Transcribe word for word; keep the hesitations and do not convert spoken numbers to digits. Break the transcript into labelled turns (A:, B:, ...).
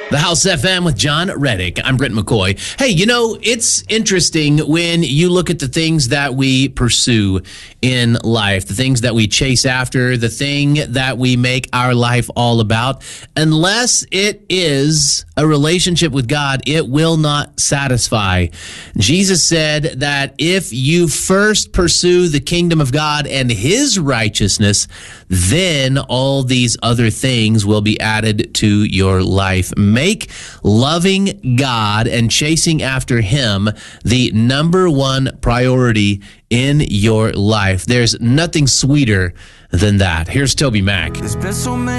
A: The House F M with John Reddick. I'm Brent McCoy. Hey, you know, it's interesting when you look at the things that we pursue in life, the things that we chase after, the thing that we make our life all about. Unless it is a relationship with God, it will not satisfy. Jesus said that if you first pursue the kingdom of God and his righteousness, then all these other things will be added to your life. Make loving God and chasing after him the number one priority in your life. There's nothing sweeter than that. Here's Toby Mac.